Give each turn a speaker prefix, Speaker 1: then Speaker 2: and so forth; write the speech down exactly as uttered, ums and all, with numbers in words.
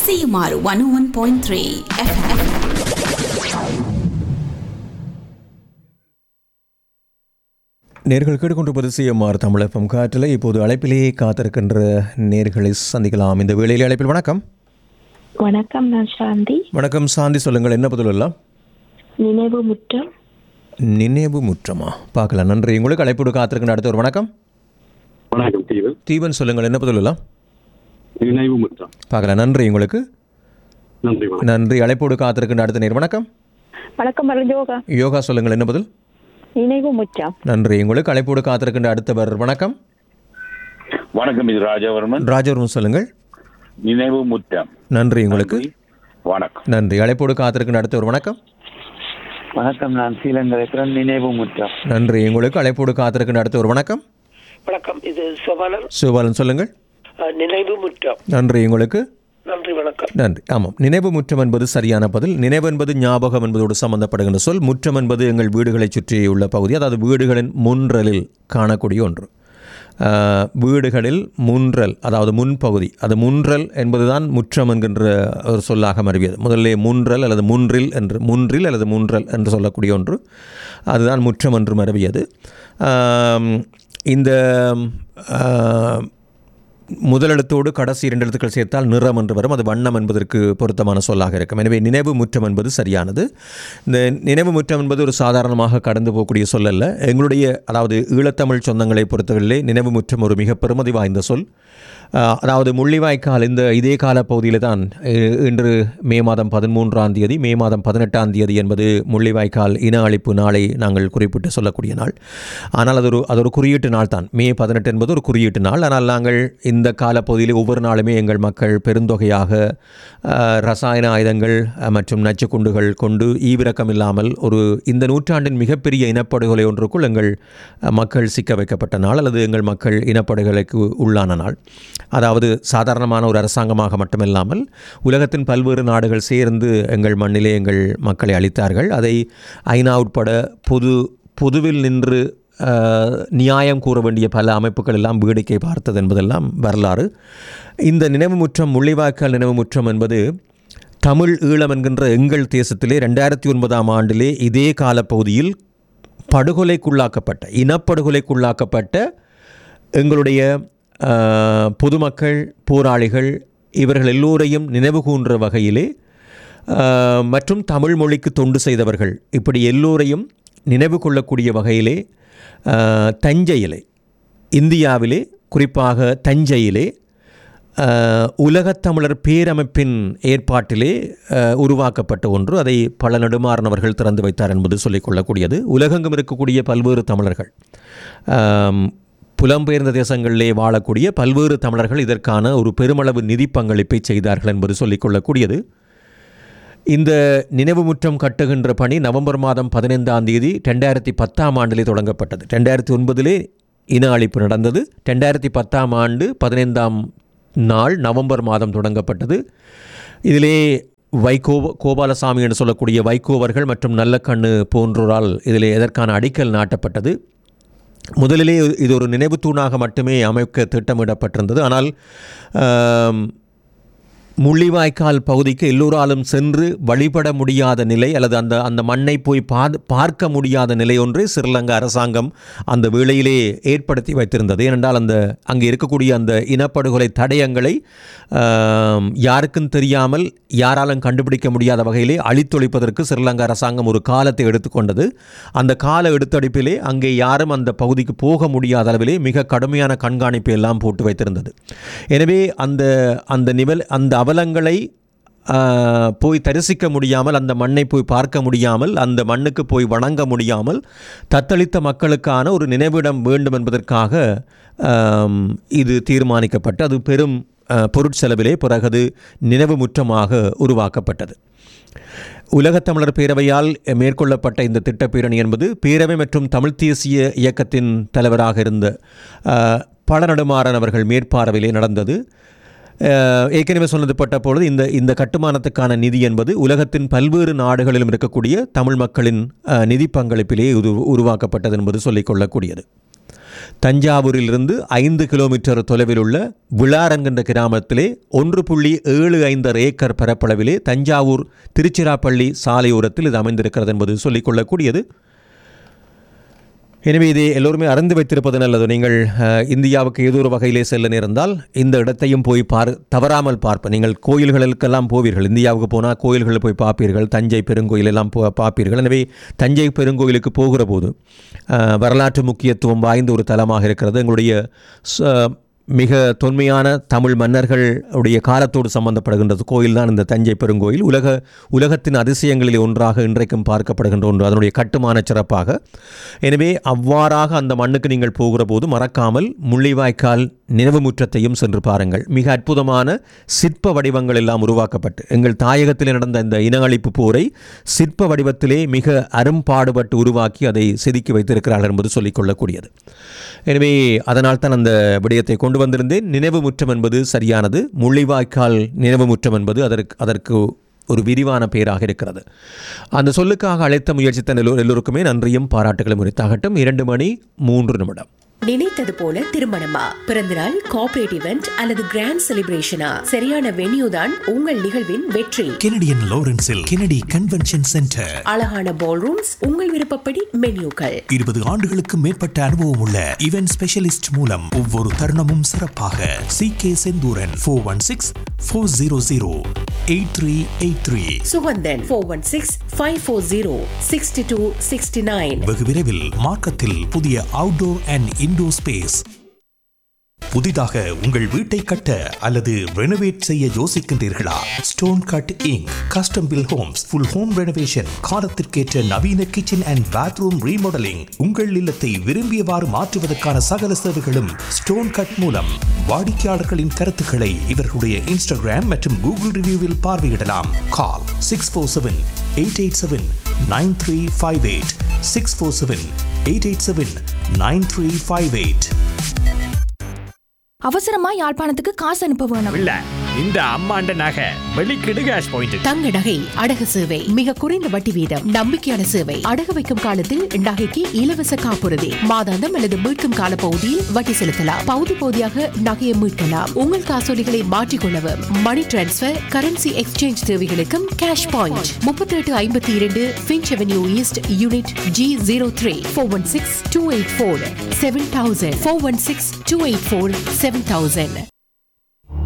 Speaker 1: CMR one oh one point three F M.
Speaker 2: நேர்கள் கேட்டுக்கொண்டிருப்பது CMR Tamil FM காற்றில். இப்போது அழைப்பிலேயே காத்திருக்கின்ற நேர்களை சந்திக்கலாம். இந்த வேளையில் அழைப்பில் வணக்கம்.
Speaker 3: வணக்கம், நான் சாந்தி.
Speaker 2: வணக்கம் சாந்தி, சொல்லுங்கள், என்ன பதில் எல்லாம்?
Speaker 3: நினைவு முற்றம்.
Speaker 2: நினைவு முற்றமா? பார்க்கலாம். நன்றி. உங்களுக்கு அழைப்போடு காத்திருக்கின்ற அடுத்த ஒரு வணக்கம்.
Speaker 4: வணக்கம் தீவன்.
Speaker 2: தீவன், சொல்லுங்கள், என்ன பதில் எல்லாம்?
Speaker 4: நினைவு முற்றம்.
Speaker 2: பார்க்கலாம். நன்றி உங்களுக்கு.
Speaker 4: நன்றி.
Speaker 2: நன்றி. அழைப்போடு காத்திருக்கின்ற அடுத்த நேர் வணக்கம்.
Speaker 3: வணக்கம் யோகா.
Speaker 2: யோகா, சொல்லுங்கள், என்ன பதில்?
Speaker 3: நினைவு முற்றம்.
Speaker 2: நன்றி உங்களுக்கு. அழைப்போடு காத்திருக்கின்ற அடுத்தவர் வணக்கம்.
Speaker 5: வணக்கம், இது ராஜவர்மன்.
Speaker 2: ராஜவர்மன், சொல்லுங்கள்.
Speaker 5: நினைவு முற்றம்.
Speaker 2: நன்றி உங்களுக்கு.
Speaker 5: வணக்கம்.
Speaker 2: நன்றி. அழைப்போடு காத்திருக்கின்ற அடுத்தவர் வணக்கம்.
Speaker 6: வணக்கம், நான் ஸ்ரீலங்கா. நினைவு முற்றம்.
Speaker 2: நன்றி உங்களுக்கு. அழைப்போடு காத்திருக்கின்ற அடுத்தவர் வணக்கம்.
Speaker 7: வணக்கம், இது சிவபாலன்.
Speaker 2: சிவபாலன், சொல்லுங்கள்.
Speaker 7: நினைவு முற்றம்.
Speaker 2: நன்றி உங்களுக்கு.
Speaker 7: நன்றி, வணக்கம்.
Speaker 2: நன்றி. ஆமாம், நினைவு முற்றம் என்பது சரியான பதில். நினைவு என்பது ஞாபகம் என்பதோடு சம்பந்தப்படுகின்ற சொல். முற்றம் என்பது எங்கள் வீடுகளை சுற்றியுள்ள பகுதி, அதாவது வீடுகளின் முன்றலில் காணக்கூடிய ஒன்று. வீடுகளில் முன்றல், அதாவது முன்பகுதி, அது முன்றல் என்பதுதான் முற்றம் என்கின்ற ஒரு சொல்லாக மருவியது. முதல்ல முன்றல் அல்லது முன்றில் என்று முன்றில் அல்லது முன்றல் என்று சொல்லக்கூடிய ஒன்று, அதுதான் முற்றம் என்று மருவியது. இந்த முதலெழுத்தோடு கடைசி இரண்டு எழுத்துக்கள் சேர்த்தால் நிறம் என்று வரும். அது வண்ணம் என்பதற்கு பொருத்தமான சொல்லாக இருக்கும். எனவே நினைவு முற்றம் என்பது சரியானது. இந்த நினைவு முற்றம் என்பது ஒரு சாதாரணமாக கடந்து போகக்கூடிய சொல் அல்ல. எங்களுடைய, அதாவது ஈழத்தமிழ் சொந்தங்களை பொறுத்தவரையிலே நினைவு முற்றம் ஒரு மிக பெருமதி வாய்ந்த சொல். அதாவது முள்ளிவாய்க்கால் இந்த இதே கால பகுதியில் தான் இன்று மே மாதம் பதிமூன்றாம் தேதி மே மாதம் பதினெட்டாம் தேதி என்பது முள்ளிவாய்க்கால் இன அழிப்பு நாளை நாங்கள் குறிப்பிட்டு சொல்லக்கூடிய நாள். ஆனால் அது ஒரு அது ஒரு குறியீட்டு நாள் தான். மே பதினெட்டு என்பது ஒரு குறியீட்டு நாள். ஆனால் நாங்கள் இந்த காலப்பகுதியில் ஒவ்வொரு நாளுமே எங்கள் மக்கள் பெருந்தொகையாக ரசாயன ஆயுதங்கள் மற்றும் நச்சுக்குண்டுகள் கொண்டு ஈவிரக்கம் இல்லாமல் ஒரு இந்த நூற்றாண்டின் மிகப்பெரிய இனப்படுகொலை ஒன்றுக்குள் எங்கள் மக்கள் சிக்க வைக்கப்பட்ட நாள், அல்லது எங்கள் மக்கள் இனப்படுகொலைக்கு உள்ளான நாள். அதாவது சாதாரணமான ஒரு அரசாங்கமாக மட்டுமில்லாமல் உலகத்தின் பல்வேறு நாடுகள் சேர்ந்து எங்கள் மண்ணிலே எங்கள் மக்களை அளித்தார்கள். அதை ஐநா உட்பட பொது பொதுவில் நின்று நியாயம் கூற வேண்டிய பல அமைப்புகள் எல்லாம் வேடிக்கை பார்த்தது என்பதெல்லாம் வரலாறு. இந்த நினைவு முற்றம், முள்ளிவாய்க்கால் நினைவு முற்றம் என்பது தமிழ் ஈழம் என்கின்ற எங்கள் தேசத்திலே ரெண்டாயிரத்தி ஒன்பதாம் ஆண்டிலே இதே காலப்பகுதியில் படுகொலைக்குள்ளாக்கப்பட்ட இனப்படுகொலைக்குள்ளாக்கப்பட்ட எங்களுடைய பொதுமக்கள், போராளிகள், இவர்கள் எல்லோரையும் நினைவு கூன்ற வகையிலே மற்றும் தமிழ் மொழிக்கு தொண்டு செய்தவர்கள், இப்படி எல்லோரையும் நினைவு கொள்ளக்கூடிய வகையிலே தஞ்சையிலே, இந்தியாவிலே குறிப்பாக தஞ்சையிலே உலகத்தமிழர் பேரமைப்பின் ஏற்பாட்டிலே உருவாக்கப்பட்ட ஒன்று. அதை பல நெடுமாறனவர்கள் திறந்து வைத்தார் என்பது சொல்லிக்கொள்ளக்கூடியது. உலகெங்கும் இருக்கக்கூடிய பல்வேறு தமிழர்கள், புலம்பெயர்ந்த தேசங்களிலே வாழக்கூடிய பல்வேறு தமிழர்கள் இதற்கான ஒரு பெருமளவு நிதி பங்களிப்பை செய்தார்கள் என்பது சொல்லிக்கொள்ளக்கூடியது. இந்த நினைவு முற்றம் கட்டுகின்ற பணி நவம்பர் மாதம் பதினைந்தாம் தேதி ரெண்டாயிரத்தி பத்தாம் ஆண்டிலே தொடங்கப்பட்டது. ரெண்டாயிரத்தி ஒன்பதிலே இன அழிப்பு நடந்தது. ரெண்டாயிரத்தி பத்தாம் ஆண்டு பதினைந்தாம் நாள் நவம்பர் மாதம் தொடங்கப்பட்டது. இதிலே வைகோ கோபாலசாமி என்று சொல்லக்கூடிய வைகோவர்கள் மற்றும் நல்லக்கண்ணு போன்றோரால் இதிலே எதற்கான அடிக்கல் நாட்டப்பட்டது. முதலிலே இது ஒரு நினைவு தூணாக மட்டுமே அமைக்க திட்டமிடப்பட்டிருந்தது. ஆனால் முள்ளிவாய்க்கால் பகுதிக்கு எல்லோராலும் சென்று வழிபட முடியாத நிலை, அல்லது அந்த அந்த மண்ணை போய் பா பார்க்க முடியாத நிலை ஒன்றை ஸ்ரீலங்கா அரசாங்கம் அந்த வேளையிலே ஏற்படுத்தி வைத்திருந்தது. ஏனென்றால் அந்த அங்கே இருக்கக்கூடிய அந்த இனப்படுகொலை தடயங்களை யாருக்கும் தெரியாமல், யாராலும் கண்டுபிடிக்க முடியாத வகையிலே அழித்தொழிப்பதற்கு ஸ்ரீலங்கா அரசாங்கம் ஒரு காலத்தை எடுத்துக்கொண்டது. அந்த கால எடுத்தடிப்பிலே அங்கே யாரும் அந்த பகுதிக்கு போக முடியாத அளவிலே மிக கடுமையான கண்காணிப்பை எல்லாம் போட்டு வைத்திருந்தது. எனவே அந்த அந்த நிவல் அந்த அவலங்களை போய் தரிசிக்க முடியாமல், அந்த மண்ணை போய் பார்க்க முடியாமல், அந்த மண்ணுக்கு போய் வணங்க முடியாமல் தத்தளித்த மக்களுக்கான ஒரு நினைவிடம் வேண்டும் என்பதற்காக இது தீர்மானிக்கப்பட்டு அது பெரும் பொருட்செலவிலே பிறகு நினைவு முற்றமாக உருவாக்கப்பட்டது. உலகத்தமிழர் பேரவையால் மேற்கொள்ளப்பட்ட இந்த திட்டப்பேரணி என்பது பேரவை மற்றும் தமிழ் தேசிய இயக்கத்தின் தலைவராக இருந்த பழநெடுமாறன் அவர்கள் மேற்பார்வையிலே நடந்தது. ஏற்கனவே சொன்னதுப்பட்ட பொழுது இந்த இந்த கட்டுமானத்துக்கான நிதி என்பது உலகத்தின் பல்வேறு நாடுகளிலும் இருக்கக்கூடிய தமிழ் மக்களின் நிதி பங்களிப்பிலே உரு உருவாக்கப்பட்டது என்பது சொல்லிக்கொள்ளக்கூடியது. தஞ்சாவூரிலிருந்து ஐந்து கிலோமீட்டர் தொலைவில் உள்ள விளார் என்கின்ற கிராமத்திலே ஒன்று புள்ளி ஏழு ஐந்தரை ஏக்கர் பரப்பளவிலே தஞ்சாவூர் திருச்சிராப்பள்ளி சாலையோரத்தில் இது அமைந்திருக்கிறது என்பது சொல்லிக்கொள்ளக்கூடியது. எனவே இதை எல்லோருமே அறிந்து வைத்திருப்பது நல்லது. நீங்கள் இந்தியாவுக்கு ஏதோ ஒரு வகையிலே செல்ல நேர்ந்தால் இந்த இடத்தையும் போய் பார் தவறாமல் பார்ப்ப. நீங்கள் கோயில்களுக்கெல்லாம் போவீர்கள், இந்தியாவுக்கு போனால் கோயில்களில் போய் பார்ப்பீர்கள், தஞ்சை பெருங்கோயில் எல்லாம் போ பார்ப்பீர்கள். எனவே தஞ்சை பெருங்கோயிலுக்கு போகிற போது வரலாற்று முக்கியத்துவம் வாய்ந்த ஒரு தலமாக இருக்கிறது. எங்களுடைய மிக தொன்மையான தமிழ் மன்னர்களுடைய காலத்தோடு சம்பந்தப்படுகின்றது கோயில் தான் இந்த தஞ்சை பெருங்கோயில். உலக உலகத்தின் அதிசயங்களில் ஒன்றாக இன்றைக்கும் பார்க்கப்படுகின்ற ஒன்று, அதனுடைய கட்டுமான சிறப்பாக. எனவே அவ்வாறாக அந்த மண்ணுக்கு நீங்கள் போகிற போது மறக்காமல் முள்ளிவாய்க்கால் நினைவு முற்றத்தையும் சென்று பாருங்கள். மிக அற்புதமான சிற்ப வடிவங்கள் எல்லாம் உருவாக்கப்பட்டு எங்கள் தாயகத்தில் நடந்த இந்த இன அழிப்பு போரை சிற்ப வடிவத்திலே மிக அரும்பாடுபட்டு உருவாக்கி அதை செதுக்கி வைத்திருக்கிறார்கள் என்பது சொல்லிக்கொள்ளக்கூடியது. எனவே அதனால் தான் அந்த விடயத்தை கொண்டு வந்திருந்தேன். நினைவு முற்றம் என்பது சரியானது. முள்ளிவாய்க்கால் நினைவு முற்றம் என்பது அதற்கு அதற்கு ஒரு விரிவான பெயராக இருக்கிறது. அந்த சொல்லுக்காக அழைத்த முயற்சித்த எல்லோருக்குமே நன்றியும் பாராட்டுகளும் உரித்தாகட்டும். இரண்டு மணி மூன்று நிமிடம்.
Speaker 8: நினைத்தது போல திருமணமா, பிறந்தநாள், கார்ப்பரேட் இவெண்ட் அல்லது கிராண்ட் செலிப்ரேஷனா, சரியான வென்யூ தான் உங்கள் நிகழ்வின் வெற்றி.
Speaker 9: Canadian லாரன்ஸில் Kennedy convention centre.
Speaker 8: அழகான பால் ரூம்ஸ், உங்கள் விருப்பப்படி மென்யூக்கள்.
Speaker 9: இருபது ஆண்டுகளுக்கு மேற்பட்ட அனுபவம் உள்ள இவென்ட் ஸ்பெஷலிஸ்ட் மூலம் ஒவ்வொரு தருணமும் சிறப்பாக. C K Senthuran four one six four zero zero eight three eight three.
Speaker 8: Suganthan four one six five four zero sixty two sixty nine.
Speaker 9: வெகு விரைவில் மார்க்கத்தில் புதிய அவுட்டோர் அண்ட் இன்டோர் ஸ்பேஸ். புதிதாக உங்கள் வீட்டை கட்ட அல்லது ரெனோவேட் செய்ய யோசிக்கின்றீர்களா? Stone cut ink custom bill Holmes, full home renovation, காலத்திற்கேற்ற நவீன கிச்சன் அண்ட் பாத்ரூம் ரீமாடலிங், உங்கள் இல்லத்தை விரும்பியவாறு மாற்றுவதற்கான சகல சேவைகளும் ஸ்டோன் கட் மூலம். வாடிக்கையாளர்களின் கருத்துக்களை இவர்களுடைய இன்ஸ்டாகிராம் மற்றும் கூகுள் ரிவ்யூவில் பார்வையிடலாம். கால் six four seven eight eight seven nine three five eight six four seven eight eight seven nine three five eight.
Speaker 10: அவசரமா யாழ்ப்பாணத்துக்கு காசு அனுப்ப வேணும்.
Speaker 11: இல்ல, இந்த அம்மாண்ட நகை வெளிக்கிடு கேஷ் பாயிண்ட்.
Speaker 8: தங்க நகை அடகு சேவை மிக குறைந்த வட்டி வீதம், நம்பிக்கையான சேவை. அடகு வைக்கும் காலத்தில் நகைக்கு இலவச காப்புறுதி, மாதாந்தம் அல்லது மீட்கும் கால பகுதியில் வட்டி செலுத்தலாம். பகுதி பகுதியாக நகையை மீட்கலாம். உங்கள் காசோலிகளை மாற்றிக்கொள்ளவும், மணி டிரான்ஸ்பர், கரன்சி எக்ஸ்சேஞ்ச் தேவைகளுக்கும் கேஷ் பாயிண்ட். முப்பத்தி எட்டு ஐம்பத்தி இரண்டு pinch avenue east unit G zero three four one six two eight four seven thousand four one six two eight four seven thousand.